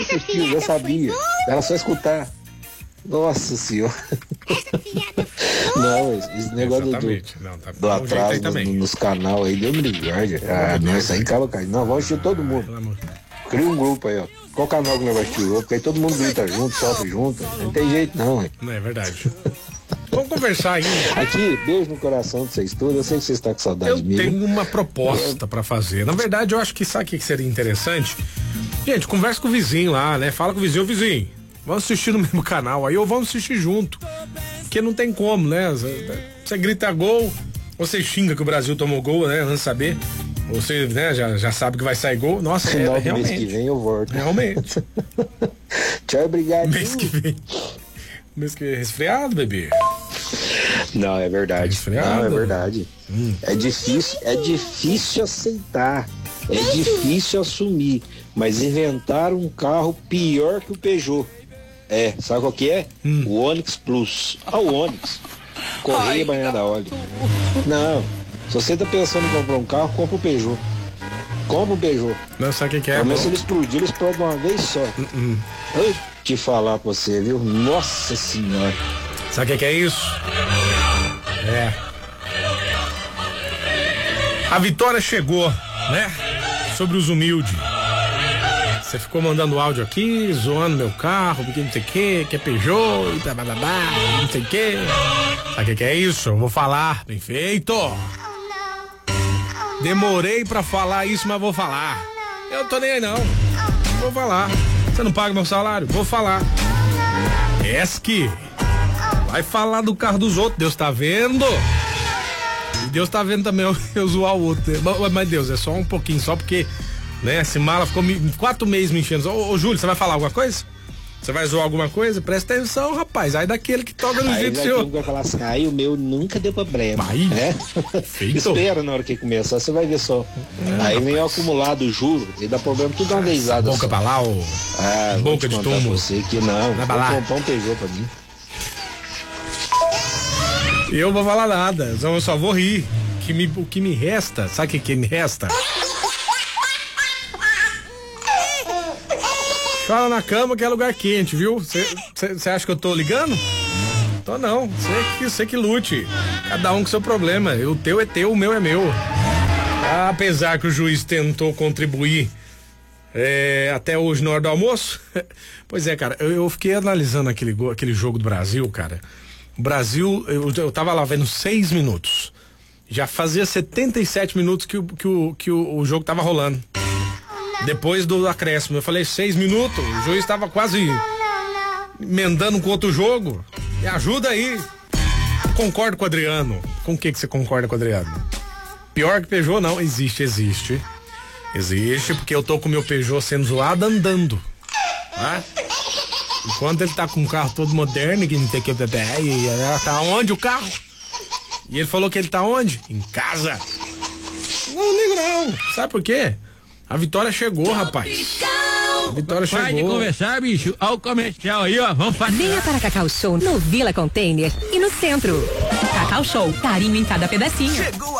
assistiu, já sabia. Era só escutar. Nossa senhora. Não, esse negócio do atraso nos canal aí, deu misericórdia. Não, isso aí cala, cara. Não, vamos assistir todo mundo. Cria um grupo aí, ó. Qual canal que nós vamos assistir? Porque aí todo mundo grita junto, sofre junto. Não tem jeito não, hein? Não é verdade. Vamos conversar ainda. Aqui, beijo no coração de vocês todos. Eu sei que vocês estão com saudade de mim. Eu tenho uma proposta pra fazer. Na verdade, eu acho que sabe o que seria interessante? Gente, conversa com o vizinho lá, né? Fala com o vizinho, vamos assistir no mesmo canal aí ou vamos assistir junto. Porque não tem como, né? Você grita gol, você xinga que o Brasil tomou gol, né? Antes de saber. Você, né, já sabe que vai sair gol. Nossa, realmente. Mês que vem eu volto. Realmente. Tchau, obrigado. Mês que vem. Mês que vem resfriado, bebê. Não, é verdade. Não, é verdade. É difícil aceitar. É difícil assumir. Mas inventaram um carro pior que o Peugeot. Sabe qual que é? O Onix Plus. O Onix. Correia banhada a óleo. Não, se você tá pensando em comprar um carro, compra o Peugeot. Compra o Peugeot. Não, sabe o que é? Mas se ele explodir, ele explode uma vez só. Eu te falar pra você, viu? Nossa senhora. Sabe o que é isso? A vitória chegou, né? Sobre os humildes. Você ficou mandando áudio aqui, zoando meu carro, porque não sei o que é Peugeot, e blá, blá, blá, blá, não sei o que. Sabe o que é isso? Eu vou falar, bem feito. Demorei pra falar isso, mas vou falar. Eu tô nem aí não. Vou falar. Você não paga meu salário? Vou falar. ESC. Vai falar do carro dos outros, Deus tá vendo. E Deus tá vendo também eu zoar o outro. Mas Deus, é só um pouquinho, só porque, né, esse mala ficou 4 meses me enchendo. Ô Júlio, você vai falar alguma coisa? Você vai zoar alguma coisa? Presta atenção, rapaz. Aí daquele que toca no jeito seu. Vai falar assim, o meu nunca deu problema. Aí, né? Feito. Espera na hora que começar, você vai ver só. Aí vem o acumulado, juro, e dá problema tudo uma vezada. Boca pra lá, boca de túmulo. Você que não. Vou comprar um Peugeot pra mim. Eu vou falar nada, eu só vou rir. O que me resta, sabe o que me resta? Chora na cama que é lugar quente, viu? Você acha que eu tô ligando? Tô não, você que lute. Cada um com seu problema. O teu é teu, o meu é meu. Apesar que o juiz tentou contribuir até hoje na hora do almoço. Pois é, cara, eu fiquei analisando aquele jogo do Brasil, cara. O Brasil, eu tava lá vendo 6 minutos. Já fazia 77 minutos que o jogo tava rolando. Depois do acréscimo, eu falei 6 minutos, o juiz tava quase emendando com outro jogo. Me ajuda aí. Concordo com o Adriano. Com o que você concorda com o Adriano? Pior que Peugeot não, existe. Existe, porque eu tô com o meu Peugeot sendo zoado andando. Tá? Enquanto ele tá com um carro todo moderno, que não tem que tá onde o carro? E ele falou que ele tá onde? Em casa. Não ligo não. Sabe por quê? A vitória chegou, rapaz. A vitória chegou. Pode conversar, bicho. Olha o comercial aí, ó. Vamos fazer. Venha para Cacau Show no Vila Container e no centro. Cacau Show, carinho em cada pedacinho. Chegou